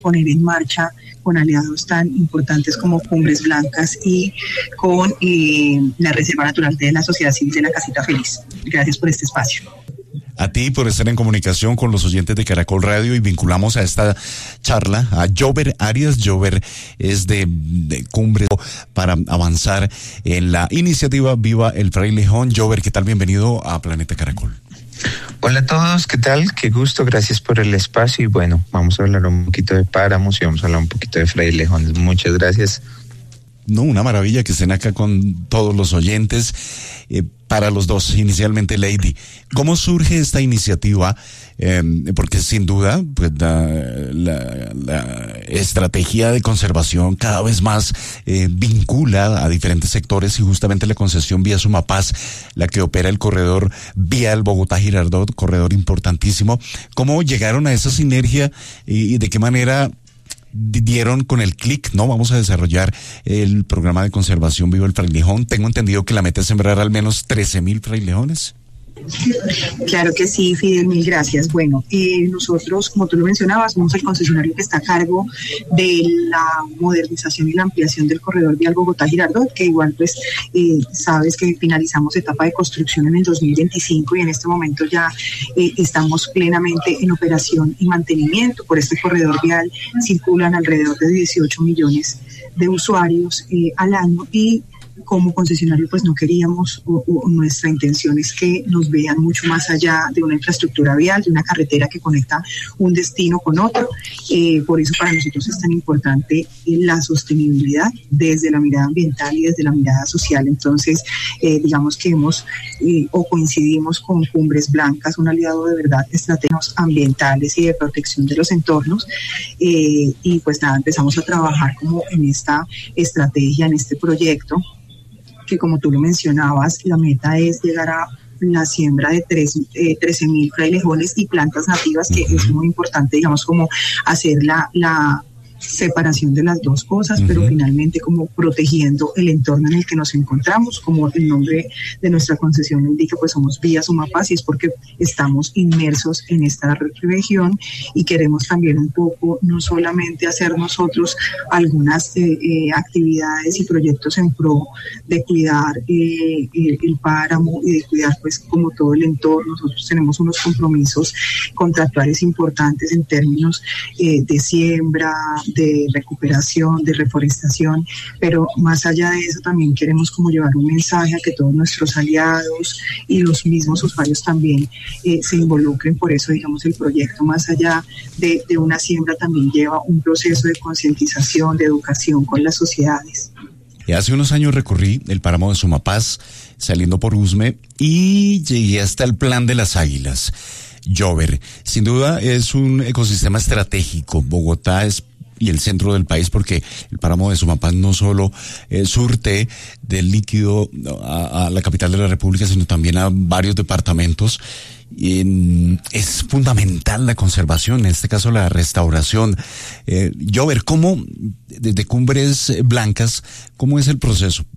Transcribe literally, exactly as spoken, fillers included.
poner en marcha con aliados tan importantes como Cumbres Blancas y con eh, la Reserva Natural de la Sociedad Civil de la Casita Feliz. Gracias por este espacio. A ti por estar en comunicación con los oyentes de Caracol Radio, y vinculamos a esta charla a Jover Arias. Jover es de, de Cumbre para avanzar en la iniciativa Viva el Frailejón. Jover, ¿qué tal? Bienvenido a Planeta Caracol. Hola a todos, ¿qué tal? Qué gusto, gracias por el espacio y bueno, vamos a hablar un poquito de páramos y vamos a hablar un poquito de frailejones. Muchas gracias. No, una maravilla que estén acá con todos los oyentes. Eh, para los dos, inicialmente, Lady, ¿cómo surge esta iniciativa? Eh, porque sin duda, pues la, la, la estrategia de conservación cada vez más eh, vincula a diferentes sectores, y justamente la concesión vía Sumapaz, la que opera el corredor vial Bogotá-Girardot, corredor importantísimo. ¿Cómo llegaron a esa sinergia y, y de qué manera dieron con el clic? No, vamos a desarrollar el programa de conservación Viva el Frailejón. Tengo entendido que la meta es sembrar al menos trece mil frailejones. Claro que sí, Fidel, mil gracias. Bueno, eh, nosotros, como tú lo mencionabas, somos el concesionario que está a cargo de la modernización y la ampliación del corredor vial Bogotá-Girardot, que igual pues eh, sabes que finalizamos etapa de construcción en el dos mil veinticinco y en este momento ya eh, estamos plenamente en operación y mantenimiento. Por este corredor vial circulan alrededor de dieciocho millones de usuarios eh, al año, y como concesionario pues no queríamos, o, o nuestra intención es que nos vean mucho más allá de una infraestructura vial, de una carretera que conecta un destino con otro. Eh, por eso para nosotros es tan importante eh, la sostenibilidad desde la mirada ambiental y desde la mirada social. Entonces eh, digamos que hemos eh, o coincidimos con Cumbres Blancas, un aliado de verdad de estrategias ambientales y de protección de los entornos, eh, y pues nada, empezamos a trabajar como en esta estrategia, en este proyecto, que como tú lo mencionabas, la meta es llegar a la siembra de trece mil frailejones y plantas nativas, que uh-huh. es muy importante, digamos, como hacer la, la separación de las dos cosas, uh-huh. pero finalmente como protegiendo el entorno en el que nos encontramos. Como el nombre de nuestra concesión indica, pues somos vía Sumapaz, y es porque estamos inmersos en esta región y queremos también un poco, no solamente hacer nosotros algunas eh, eh, actividades y proyectos en pro de cuidar eh, el, el páramo y de cuidar pues como todo el entorno. Nosotros tenemos unos compromisos contractuales importantes en términos eh, de siembra, de recuperación, de reforestación, pero más allá de eso también queremos como llevar un mensaje a que todos nuestros aliados y los mismos usuarios también eh, se involucren. Por eso, digamos, el proyecto, más allá de, de una siembra, también lleva un proceso de concientización, de educación con las sociedades. Y hace unos años recorrí el páramo de Sumapaz saliendo por Usme y llegué hasta el Plan de las Águilas. Jover, sin duda es un ecosistema estratégico. Bogotá es y el centro del país, porque el páramo de Sumapaz no solo eh, surte del líquido a, a la capital de la República, sino también a varios departamentos. Y, es fundamental la conservación, en este caso la restauración. Eh, Jover, ¿cómo, desde Cumbres Blancas, cómo es el proceso?